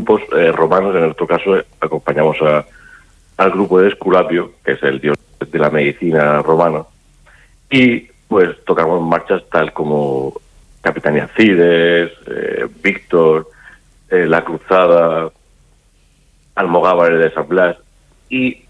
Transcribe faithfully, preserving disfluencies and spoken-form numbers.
grupos eh, romanos. En nuestro caso eh, acompañamos a, al grupo de Esculapio, que es el dios de la medicina romano, y pues tocamos marchas tal como Capitanía Cides, eh, Víctor, eh, La Cruzada, Almogávares de San Blas, y